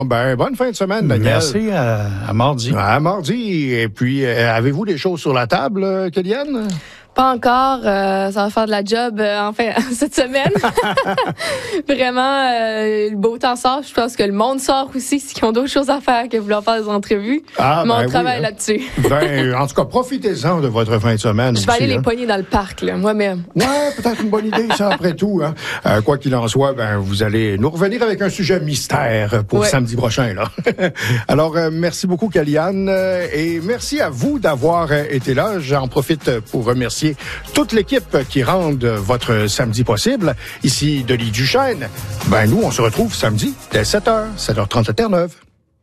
Ben, bonne fin de semaine, Daniel. Merci, à mardi. À mardi. Et puis, avez-vous des choses sur la table, Kéliane? Pas encore. Ça va faire de la job enfin cette semaine. Vraiment, le beau temps sort. Je pense que le monde sort aussi, qui ont d'autres choses à faire que vouloir faire des entrevues. Mais on travaille là-dessus. Ben, en tout cas, profitez-en de votre fin de semaine. Je vais aller les pogner dans le parc, là, moi-même. Ouais, peut-être une bonne idée, ça, après tout. Hein. Quoi qu'il en soit, ben, vous allez nous revenir avec un sujet mystère pour samedi prochain, là. Alors, merci beaucoup, Kéliane. Et merci à vous d'avoir été là. J'en profite pour remercier toute l'équipe qui rendent votre samedi possible. Ici, Denis Duchesne. Ben, nous, on se retrouve samedi dès 7h, 7h30 à Terre-Neuve.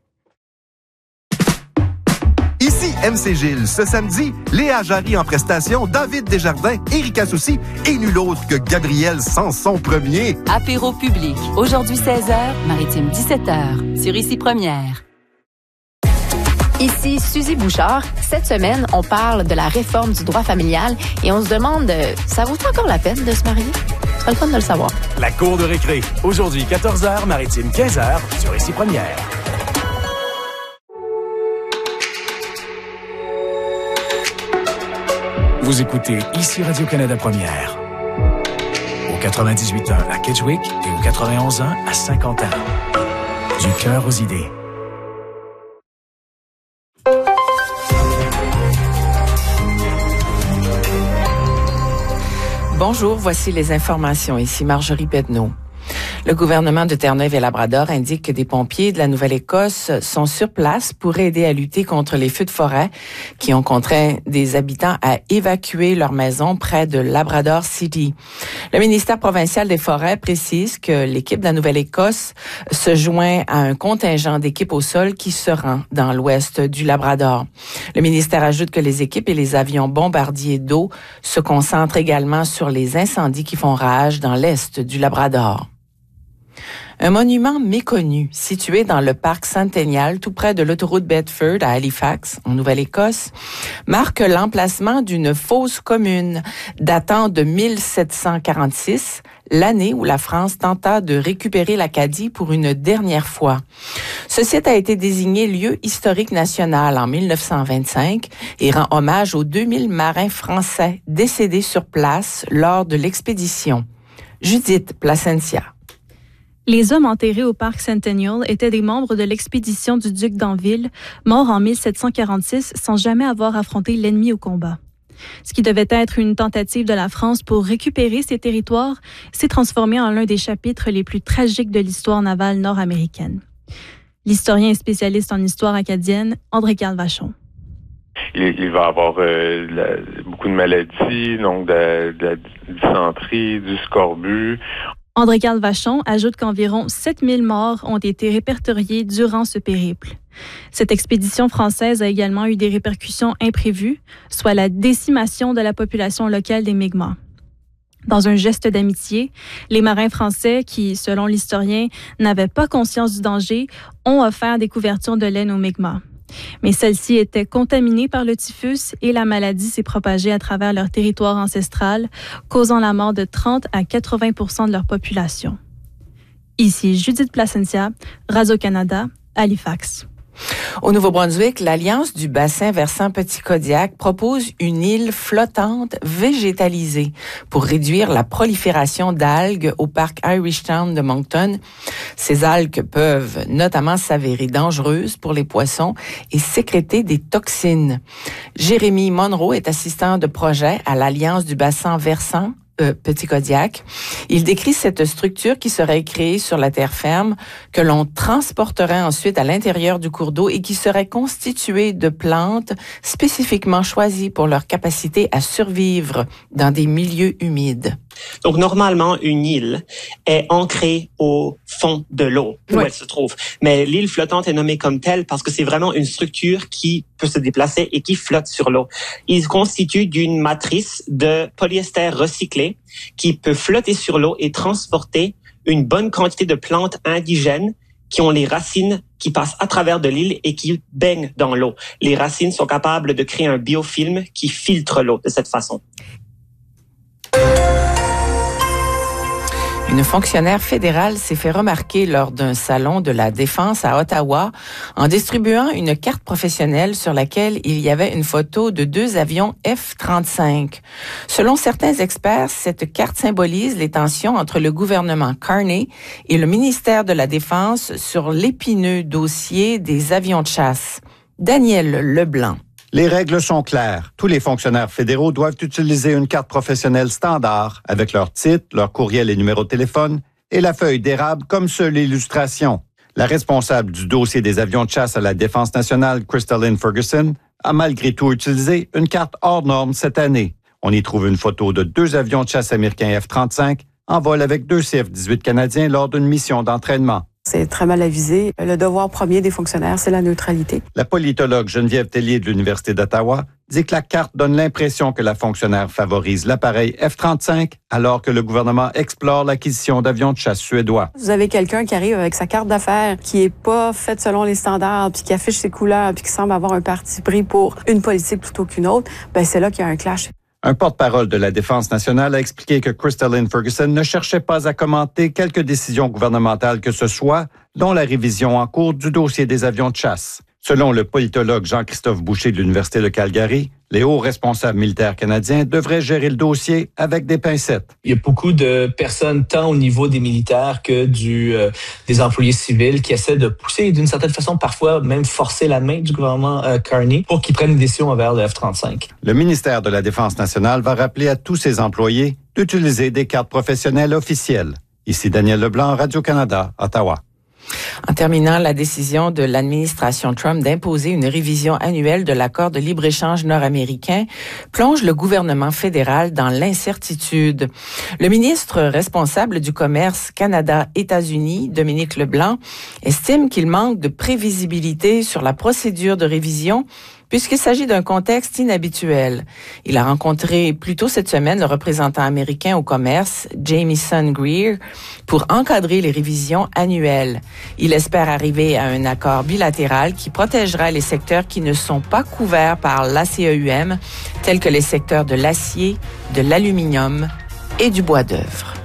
Ici MC Gilles. Ce samedi, Léa Jarry en prestation, David Desjardins, Éric Assouci et nul autre que Gabriel Sanson Premier. Apéro public. Aujourd'hui 16h, Maritime 17h. Sur Ici Première. Ici Suzy Bouchard. Cette semaine, on parle de la réforme du droit familial et on se demande, ça vaut encore la peine de se marier? Ce serait le fun de le savoir. La cour de récré. Aujourd'hui, 14h, Maritime 15h, sur Ici Première. Vous écoutez Ici Radio-Canada Première. Au 98.1 à Kedgewick et au 91.1 à Saint-Quentin. Du cœur aux idées. Bonjour, voici les informations. Ici Marjorie Pedneau. Le gouvernement de Terre-Neuve et Labrador indique que des pompiers de la Nouvelle-Écosse sont sur place pour aider à lutter contre les feux de forêt qui ont contraint des habitants à évacuer leur maison près de Labrador City. Le ministère provincial des Forêts précise que l'équipe de la Nouvelle-Écosse se joint à un contingent d'équipes au sol qui se rend dans l'ouest du Labrador. Le ministère ajoute que les équipes et les avions bombardiers d'eau se concentrent également sur les incendies qui font rage dans l'est du Labrador. Un monument méconnu, situé dans le parc Centennial, tout près de l'autoroute Bedford à Halifax, en Nouvelle-Écosse, marque l'emplacement d'une fosse commune datant de 1746, l'année où la France tenta de récupérer l'Acadie pour une dernière fois. Ce site a été désigné lieu historique national en 1925 et rend hommage aux 2000 marins français décédés sur place lors de l'expédition. Judith Placencia. Les hommes enterrés au parc Centennial étaient des membres de l'expédition du duc d'Anville, mort en 1746 sans jamais avoir affronté l'ennemi au combat. Ce qui devait être une tentative de la France pour récupérer ses territoires s'est transformé en l'un des chapitres les plus tragiques de l'histoire navale nord-américaine. L'historien et spécialiste en histoire acadienne, André-Carl Vachon. Il va y avoir beaucoup de maladies, donc de la dysenterie, du scorbut. André-Carl Vachon ajoute qu'environ 7000 morts ont été répertoriés durant ce périple. Cette expédition française a également eu des répercussions imprévues, soit la décimation de la population locale des Mi'kmaq. Dans un geste d'amitié, les marins français qui, selon l'historien, n'avaient pas conscience du danger, ont offert des couvertures de laine aux Mi'kmaq. Mais celles-ci étaient contaminées par le typhus et la maladie s'est propagée à travers leur territoire ancestral, causant la mort de 30 à 80% de leur population. Ici Judith Placencia, Radio-Canada, Halifax. Au Nouveau-Brunswick, l'Alliance du bassin versant Petit-Kodiak propose une île flottante végétalisée pour réduire la prolifération d'algues au parc Irishtown de Moncton. Ces algues peuvent notamment s'avérer dangereuses pour les poissons et sécréter des toxines. Jérémy Monroe est assistant de projet à l'Alliance du bassin versant Petit-Kodiak. Il décrit cette structure qui serait créée sur la terre ferme, que l'on transporterait ensuite à l'intérieur du cours d'eau et qui serait constituée de plantes spécifiquement choisies pour leur capacité à survivre dans des milieux humides. Donc, normalement, une île est ancrée au fond de l'eau où elle se trouve. Mais l'île flottante est nommée comme telle parce que c'est vraiment une structure qui peut se déplacer et qui flotte sur l'eau. Il se constitue d'une matrice de polyester recyclé qui peut flotter sur l'eau et transporter une bonne quantité de plantes indigènes qui ont les racines qui passent à travers de l'île et qui baignent dans l'eau. Les racines sont capables de créer un biofilm qui filtre l'eau de cette façon. Une fonctionnaire fédérale s'est fait remarquer lors d'un salon de la défense à Ottawa en distribuant une carte professionnelle sur laquelle il y avait une photo de 2 avions F-35. Selon certains experts, cette carte symbolise les tensions entre le gouvernement Carney et le ministère de la Défense sur l'épineux dossier des avions de chasse. Daniel Leblanc. Les règles sont claires. Tous les fonctionnaires fédéraux doivent utiliser une carte professionnelle standard avec leur titre, leur courriel et numéro de téléphone et la feuille d'érable comme seule illustration. La responsable du dossier des avions de chasse à la Défense nationale, Crystalline Ferguson, a malgré tout utilisé une carte hors norme cette année. On y trouve une photo de 2 avions de chasse américains F-35 en vol avec 2 CF-18 canadiens lors d'une mission d'entraînement. C'est très mal avisé. Le devoir premier des fonctionnaires, c'est la neutralité. La politologue Geneviève Tellier de l'Université d'Ottawa dit que la carte donne l'impression que la fonctionnaire favorise l'appareil F-35 alors que le gouvernement explore l'acquisition d'avions de chasse suédois. Vous avez quelqu'un qui arrive avec sa carte d'affaires qui est pas faite selon les standards, puis qui affiche ses couleurs, puis qui semble avoir un parti pris pour une politique plutôt qu'une autre, ben c'est là qu'il y a un clash. Un porte-parole de la Défense nationale a expliqué que Crystalline Ferguson ne cherchait pas à commenter quelque décision gouvernementale que ce soit, dont la révision en cours du dossier des avions de chasse. Selon le politologue Jean-Christophe Boucher de l'Université de Calgary, les hauts responsables militaires canadiens devraient gérer le dossier avec des pincettes. Il y a beaucoup de personnes, tant au niveau des militaires que des employés civils, qui essaient de pousser d'une certaine façon, parfois même forcer la main du gouvernement Carney pour qu'ils prennent une décision envers le F-35. Le ministère de la Défense nationale va rappeler à tous ses employés d'utiliser des cartes professionnelles officielles. Ici Daniel Leblanc, Radio-Canada, Ottawa. En terminant, la décision de l'administration Trump d'imposer une révision annuelle de l'accord de libre-échange nord-américain plonge le gouvernement fédéral dans l'incertitude. Le ministre responsable du commerce Canada-États-Unis, Dominique Leblanc, estime qu'il manque de prévisibilité sur la procédure de révision puisqu'il s'agit d'un contexte inhabituel. Il a rencontré plus tôt cette semaine le représentant américain au commerce, Jamieson Greer, pour encadrer les révisions annuelles. Il espère arriver à un accord bilatéral qui protégera les secteurs qui ne sont pas couverts par l'ACEUM, tels que les secteurs de l'acier, de l'aluminium et du bois d'œuvre.